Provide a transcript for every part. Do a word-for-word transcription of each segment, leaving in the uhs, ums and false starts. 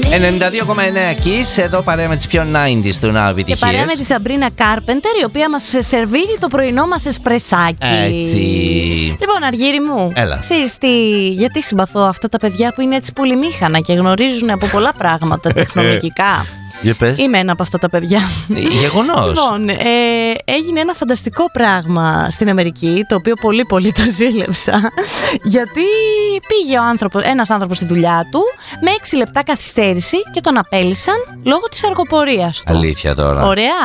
ενενήντα δύο κόμμα εννέα Kiss, εδώ παρέα με τις πιο ενενήντα του Now επιτυχίες. Και παρέα με τη Σαμπρίνα Κάρπεντερ, η οποία μας σερβίρει το πρωινό μας εσπρεσάκι. Έτσι. Λοιπόν, Αργύρι μου, έλα. Ξέρεις τι, γιατί συμπαθώ αυτά τα παιδιά που είναι έτσι πολυμήχανα και γνωρίζουν από πολλά πράγματα τεχνολογικά. Είμαι ένα από αυτά τα παιδιά. Γεγονός. Λοιπόν, ε, έγινε ένα φανταστικό πράγμα στην Αμερική, το οποίο πολύ πολύ το ζήλεψα. Γιατί πήγε ο άνθρωπος, ένας άνθρωπος στη δουλειά του με έξι λεπτά καθυστέρηση και τον απέλυσαν λόγω της αργοπορίας του. Αλήθεια τώρα. Ωραία.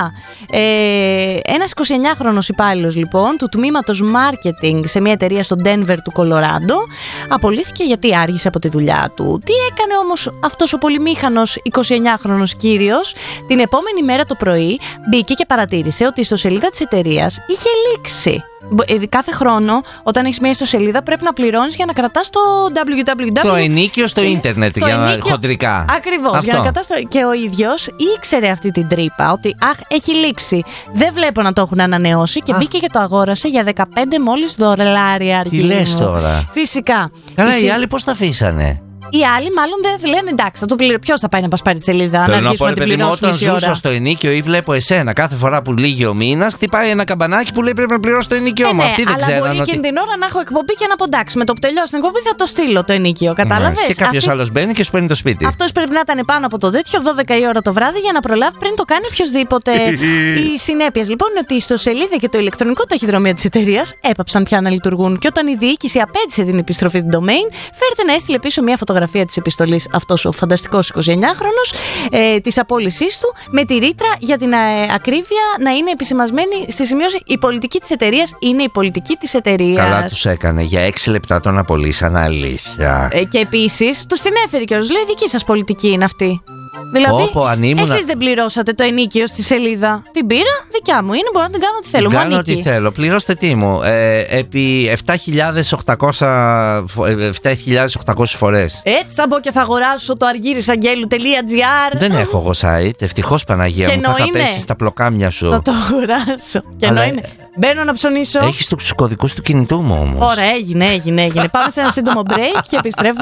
Ε, ένας εικοσιεννιάχρονος υπάλληλος λοιπόν του τμήματος marketing σε μια εταιρεία στο Denver του Κολοράντο απολύθηκε γιατί άργησε από τη δουλειά του. Τι έκανε όμως αυτός ο πολυμήχανος εικοσιεννιάχρονος κύριος? Την επόμενη μέρα το πρωί μπήκε και παρατήρησε ότι η ιστοσελίδα της εταιρείας είχε λήξει. Κάθε χρόνο, όταν έχεις μια ιστοσελίδα, πρέπει να πληρώνεις για να κρατάς το double-u double-u double-u. Το ενίκιο στο ίντερνετ, για να χοντρικά. Ακριβώς. Για να κρατάς το... Και ο ίδιος ήξερε αυτή την τρύπα, ότι αχ, έχει λήξει. Δεν βλέπω να το έχουν ανανεώσει και αχ. Μπήκε και το αγόρασε για δεκαπέντε μόλις δολάρια. Τι λες τώρα? Φυσικά. Καλά, οι άλλοι πώς τα αφήσανε? Οι άλλοι μάλλον δεν λένε εντάξει, θα το πληρω... ποιος θα πάει να πας πάρει τη σελίδα, θέλω να αρχίσουμε να την πληρώσουμε μισή ώρα. Όταν ζούσα στο ενίκιο ή βλέπω εσένα κάθε φορά που λύγει ο μήνας, χτυπάει ένα καμπανάκι που λέει πρέπει να πληρώσω το ενίκιο ε, μου. ναι, Αυτοί δεν ξέρουν. Αλλά μπορεί ότι... και την ώρα να έχω εκπομπή και να πω εντάξει, με το που τελειώσει την εκπομπή θα το στείλω το ενίκιο. Κατάλαβες? Ναι, και κάποιος Αυτή... άλλος μπαίνει και σου παίρνει το σπίτι. Αυτός πρέπει να ήταν πάνω από το τέτοιο δώδεκα η ώρα το βράδυ για να προλάβει πριν το κάνει οποιοδήποτε. Οι συνέπειες λοιπόν είναι ότι η ιστοσελίδα και το ηλεκτρονικό ταχυδρομείο της εταιρείας έπαψαν πια να λειτουργούν. Και όταν η διοίκηση απέτησε την επιστροφή του domain, φέρεται να έστειλε πίσω μια φωτογραφία της επιστολής αυτός ο φανταστικός εικοσιεννιάχρονος ε, της απόλυσής του με τη ρήτρα για την ε, ακρίβεια να είναι επισημασμένη στη σημείωση η πολιτική της εταιρείας είναι η πολιτική της εταιρείας. Καλά τους έκανε, για έξι λεπτά τον απολύσαν, αλήθεια. Ε, και επίσης τους την έφερε και λέει δική σας πολιτική είναι αυτή. Δηλαδή, Όπο, ήμουνα... εσείς δεν πληρώσατε το ενίκιο στη σελίδα. Την πήρα, δικιά μου είναι, μπορώ να την κάνω ό,τι θέλω. Την κάνω ό,τι θέλω. Πληρώστε τι μου. Ε, επί επτά χιλιάδες οκτακόσιες φορές. Έτσι θα μπω και θα αγοράσω το αργύρισαγγέλου τελεία τζι άρ. Δεν έχω εγώ site. Ευτυχώς, Παναγία και μου, θα είχα πέσει στα πλοκάμια σου. Θα το αγοράσω. Και αλλά... είναι. Μπαίνω να ψωνίσω. Έχεις τους κωδικούς του κινητού μου όμως. Ωραία, έγινε, έγινε, έγινε. Πάμε σε ένα σύντομο break και επιστρέφουμε.